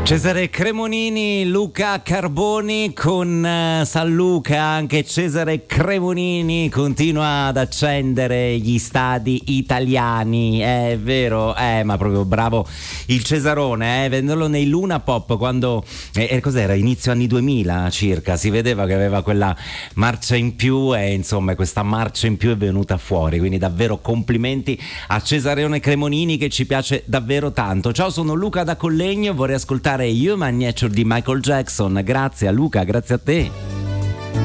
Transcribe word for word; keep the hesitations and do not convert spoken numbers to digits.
Cesare Cremonini, Luca Carboni con uh, San Luca. Anche Cesare Cremonini continua ad accendere gli stadi italiani, è vero, eh, ma proprio bravo il Cesarone, eh, venderlo nei Luna Pop quando, eh, cos'era, inizio anni duemila circa, si vedeva che aveva quella marcia in più e insomma questa marcia in più è venuta fuori, quindi davvero complimenti a Cesarone Cremonini che ci piace davvero tanto. Ciao, sono Luca da Collegno, vorrei ascoltare Human Nature di Michael Jackson. Grazie a Luca, grazie a te.